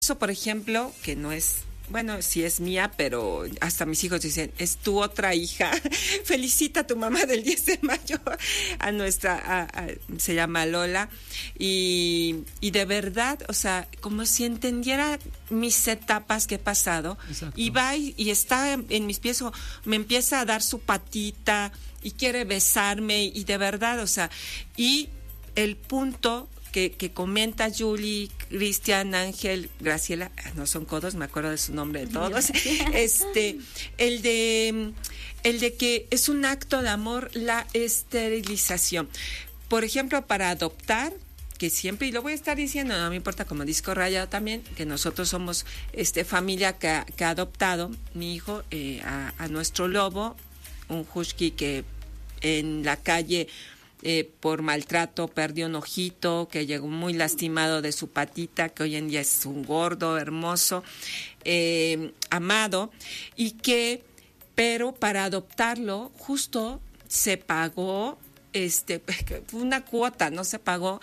Eso, por ejemplo, que no es, bueno, sí es mía, pero hasta mis hijos dicen, es tu otra hija. Felicita a tu mamá del 10 de mayo, a nuestra, se llama Lola. Y de verdad, o sea, como si entendiera mis etapas que he pasado. Exacto. Y va y está en mis pies, o me empieza a dar su patita y quiere besarme, y de verdad, o sea, y el punto que comenta Julie, Cristian, Ángel, Graciela, no son codos, me acuerdo de su nombre de todos, el de que es un acto de amor la esterilización. Por ejemplo, para adoptar, que siempre, y lo voy a estar diciendo, no me importa, como Disco Rayado también, que nosotros somos familia que ha adoptado, mi hijo, a nuestro lobo, un husky que en la calle por maltrato perdió un ojito, que llegó muy lastimado de su patita, que hoy en día es un gordo hermoso, amado, y que, pero para adoptarlo justo se pagó una cuota, no se pagó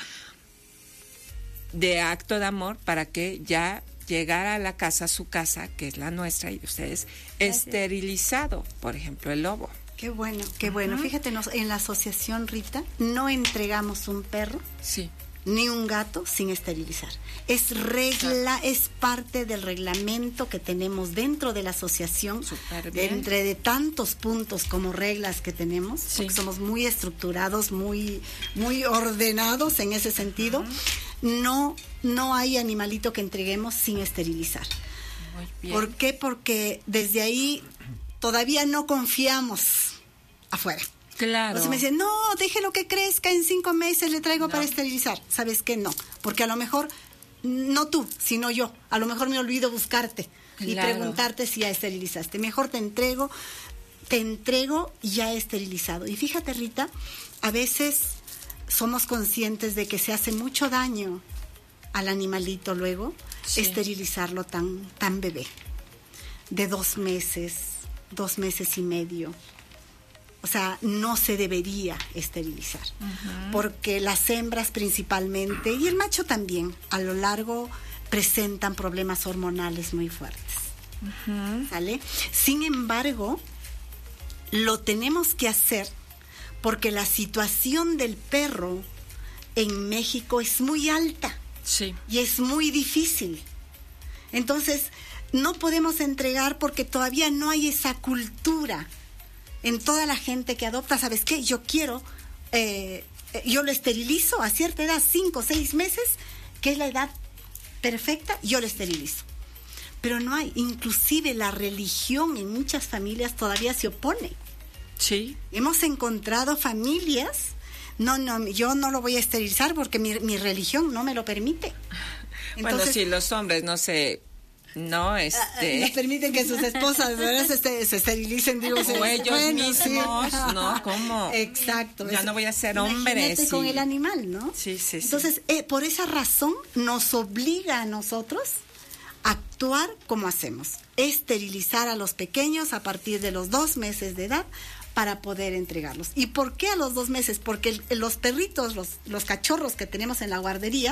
de acto de amor para que ya llegara a la casa, a su casa, que es la nuestra y de ustedes, esterilizado, por ejemplo, el lobo. Qué bueno, qué bueno. Fíjate, en la asociación, Rita, no entregamos un perro, sí, ni un gato sin esterilizar. Es regla, es parte del reglamento que tenemos dentro de la asociación, entre de tantos puntos como reglas que tenemos, sí, porque somos muy estructurados, muy ordenados en ese sentido. No hay animalito que entreguemos sin esterilizar. Muy bien. ¿Por qué? Porque desde ahí todavía no confiamos afuera. Claro. Entonces me dicen, no, déjelo que crezca, en 5 meses le traigo para esterilizar. ¿Sabes qué? No, porque a lo mejor, no tú, sino yo, a lo mejor me olvido buscarte y preguntarte si ya esterilizaste. Mejor te entrego ya esterilizado. Y fíjate, Rita, a veces somos conscientes de que se hace mucho daño al animalito luego, sí, esterilizarlo tan bebé, de 2 meses, 2 meses y medio. O sea, no se debería esterilizar, porque las hembras principalmente, y el macho también, a lo largo presentan problemas hormonales muy fuertes. ¿Sale? Sin embargo, lo tenemos que hacer porque la situación del perro en México es muy alta, sí, y es muy difícil. Entonces, no podemos entregar porque todavía no hay esa cultura en toda la gente que adopta. ¿Sabes qué? Yo quiero, yo lo esterilizo a cierta edad, 5 o 6 meses, que es la edad perfecta, yo lo esterilizo. Pero no hay, inclusive la religión en muchas familias todavía se opone. Sí. Hemos encontrado familias, no, yo no lo voy a esterilizar porque mi religión no me lo permite. Entonces, bueno, si los hombres no permiten que sus esposas, ¿verdad? se esterilicen, digo, o ellos mismos, sí, ¿no? ¿Cómo? Exacto. Ya no voy a ser hombre. Sí, con el animal, ¿no? Sí. Entonces, por esa razón nos obliga a nosotros a actuar como hacemos, esterilizar a los pequeños a partir de los 2 meses de edad para poder entregarlos. ¿Y por qué a los 2 meses? Porque los perritos, los cachorros que tenemos en la guardería,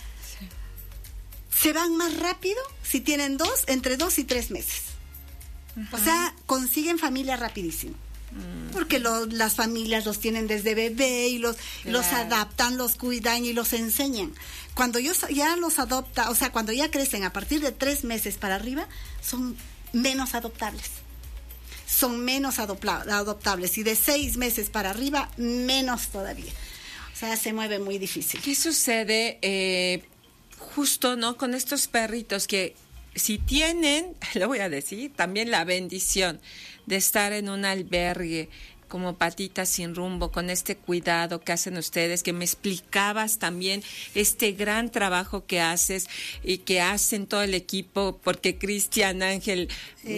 se van más rápido si tienen entre 2 y 3 meses. O sea, consiguen familia rapidísimo. Porque las familias los tienen desde bebé y los adaptan, los cuidan y los enseñan. Cuando ya los adopta, o sea, cuando ya crecen a partir de 3 meses para arriba, son menos adoptables. Son menos adoptables. Y de 6 meses para arriba, menos todavía. O sea, se mueve muy difícil. ¿Qué sucede justo, ¿no? Con estos perritos que si tienen, le voy a decir, también la bendición de estar en un albergue como Patitas Sin Rumbo, con este cuidado que hacen ustedes, que me explicabas también este gran trabajo que haces y que hacen todo el equipo, porque Cristian, Ángel,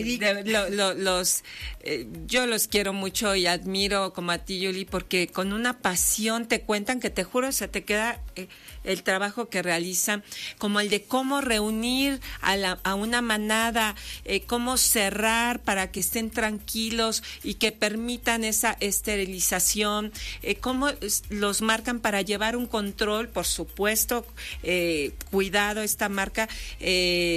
yo los quiero mucho y admiro como a ti, Julie, porque con una pasión te cuentan que te juro, se te queda el trabajo que realizan, como el de cómo reunir a una manada, cómo cerrar para que estén tranquilos y que permitan esa esterilización, cómo los marcan para llevar un control, por supuesto, cuidado, esta marca